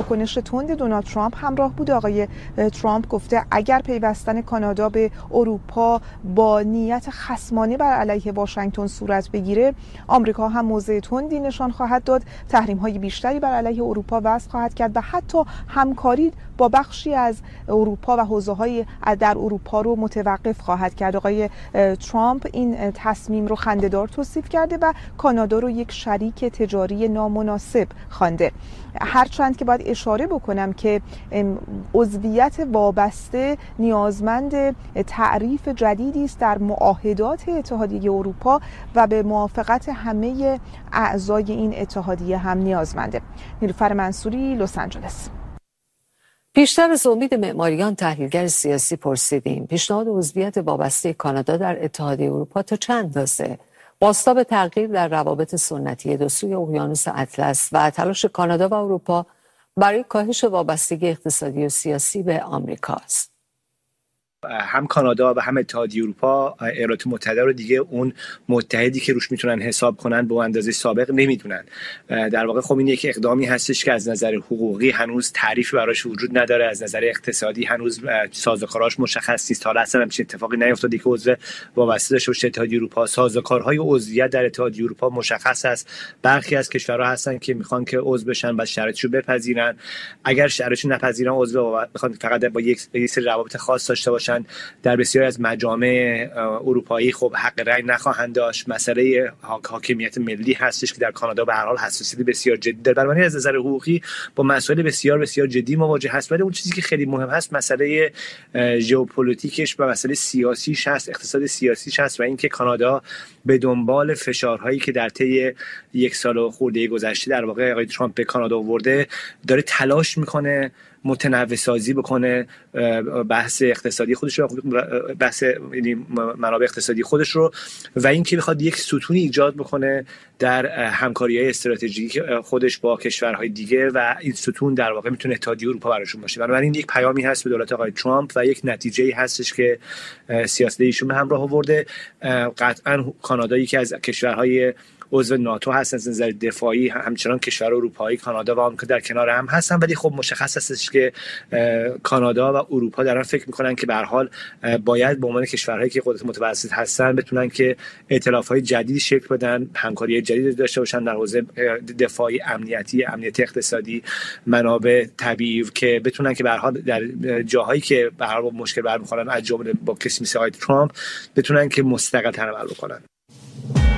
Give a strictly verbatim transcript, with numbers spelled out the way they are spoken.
واکنش تند دونالد ترامپ همراه بود. آقای ترامپ گفته اگر پیوستن کانادا به اروپا با نیت خصمانه بر علیه واشنگتن صورت بگیره، آمریکا هم موضع تندی نشان خواهد داد، تحریم‌های بیشتری بر علیه اروپا وضع خواهد کرد و حتی همکاری با بخشی از اروپا و حوزه‌های در اروپا رو متوقف خواهد کرد. آقای ترامپ این تصمیم رو خنده‌دار توصیف کرده و کانادا رو یک شریک تجاری نامناسب خوانده. هرچند که باید اشاره بکنم که عضویت وابسته نیازمند تعریف جدیدی است در معاهدات اتحادیه اروپا و به موافقت همه اعضای این اتحادیه هم نیازمنده. نیلوفر منصوری، لس آنجلس. بیشتر از امید معماریان تحلیلگر سیاسی پرسیدیم پیشنهاد عضویت وابسته کانادا در اتحادیه اروپا تا چند اندازه بازتاب تغییر در روابط سنتی دو سوی اقیانوس اطلس و تلاش کانادا و اروپا برای کاهش وابستگی اقتصادی و سیاسی به آمریکا است. هم کانادا و هم اتحادیه اروپا ایالات متحده رو دیگه اون متحدی که روش میتونن حساب کنن به اندازه سابق نمیدونن. در واقع خب این یک اقدامی هستش که از نظر حقوقی هنوز تعریفی براش وجود نداره، از نظر اقتصادی هنوز سازوکاراش مشخص نیست. حالا اصلا همچین اتفاقی نیفتاده که عضو وابسته داشته باشه اتحادیه اروپا. سازوکارهای عضویت در اتحادیه اروپا مشخص است. برخی از کشورها هستن که میخوان که عضو بشن بعد شرایطشو بپذیرن. اگر شرایطشو نپذیرن عضو میخوان فقط با یک سری روابط خاص داشته باشن. در بسیاری از مجامع اروپایی خب حق رأی نخواهند داشت. مسئله حاکمیت ملی هستش که در کانادا به هر حال حساسیت بسیار جدی داره. بنابراین از نظر حقوقی با مسائل بسیار بسیار جدی مواجه هست. ولی اون چیزی که خیلی مهم هست مسئله ژئوپلیتیکش و مسئله سیاسیش هست، اقتصاد سیاسیش هست و اینکه کانادا به دنبال فشارهایی که در طی یک سال و خورده گذشته در واقع آقای ترامپ به کانادا آورده داره تلاش میکنه متنوع سازی بکنه بحث اقتصادی خودش رو، بحث منابع اقتصادی خودش رو و اینکه بخواد یک ستونی ایجاد بکنه در همکاری‌های استراتژیک خودش با کشورهای دیگه و این ستون در واقع میتونه اتحادیه اروپا براشون باشه. بنابراین یک پیامی هست به دولت آقای ترامپ و یک نتیجه‌ای هستش که سیاست ایشون به همراه آورده. قطعاً کانادا یکی از کشورهای عضو ناتو هست از نظر دفاعی، همچنان کشور اروپایی کانادا و آمریکا در کنار هم هستن، ولی خب مشخص هستش که کانادا و اروپا دارن فکر میکنن که به هر حال باید به عنوان کشورهایی که قدرت متوسط هستن بتونن که ائتلاف‌های جدیدی شکل بدن، همکاری جدیدی داشته باشن در حوزه دفاعی، امنیتی، امنیت اقتصادی، منابع طبیعی که بتونن که به هر حال در جاهایی که به هر حال مشکل برمیخورن از جمله با کسی مثل آقای ترامپ بتونن که مستقل عمل بکنن.